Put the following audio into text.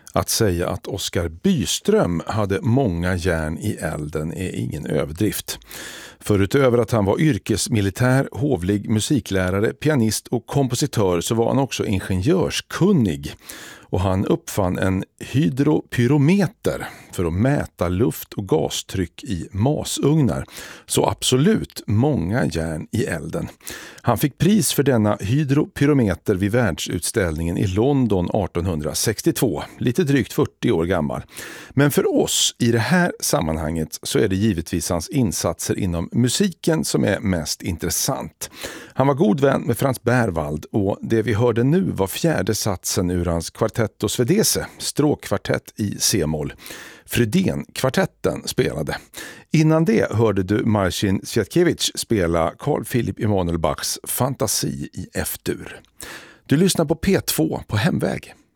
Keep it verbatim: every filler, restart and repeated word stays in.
Att säga att Oskar Byström hade många järn i elden är ingen överdrift. Förutöver att han var yrkesmilitär, hovlig musiklärare, pianist och kompositör så var han också ingenjörskunnig. Och han uppfann en hydropyrometer för att mäta luft- och gastryck i masugnar. Så absolut många järn i elden. Han fick pris för denna hydropyrometer vid världsutställningen i London arton sextiotvå, lite drygt fyrtio år gammal. Men för oss i det här sammanhanget så är det givetvis hans insatser inom musiken som är mest intressant. Han var god vän med Franz Berwald och det vi hörde nu var fjärde satsen ur hans Quartetto Svedese, stråkkvartett i C-moll. Fredén-kvartetten spelade. Innan det hörde du Marcin Cvetkiewicz spela Carl Philipp Emanuel Bachs Fantasi i F-dur. Du lyssnar på P två på Hemväg.